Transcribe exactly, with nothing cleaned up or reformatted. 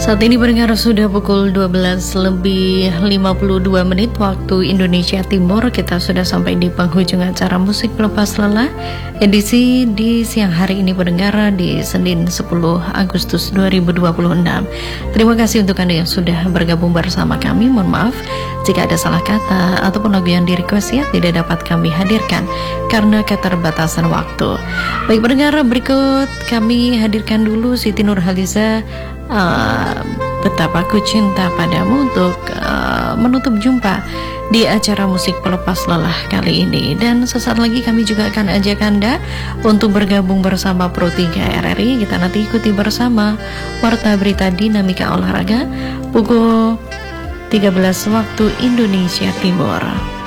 Saat ini pendengar sudah pukul dua belas lebih lima puluh dua menit waktu Indonesia Timur. Kita sudah sampai di penghujung acara Musik Pelepas Lelah edisi di siang hari ini pendengar di Senin sepuluh Agustus dua ribu dua puluh enam. Terima kasih untuk Anda yang sudah bergabung bersama kami. Mohon maaf jika ada salah kata ataupun lagu yang di-request ya tidak dapat kami hadirkan karena keterbatasan waktu. Baik pendengar, berikut kami hadirkan dulu Siti Nurhaliza, Uh, Betapa Ku Cinta Padamu untuk uh, menutup jumpa di acara Musik Pelepas Lelah kali ini. Dan sesaat lagi kami juga akan ajak Anda untuk bergabung bersama Pro tiga R R I. Kita nanti ikuti bersama Warta Berita Dinamika Olahraga pukul tiga belas waktu Indonesia Timur.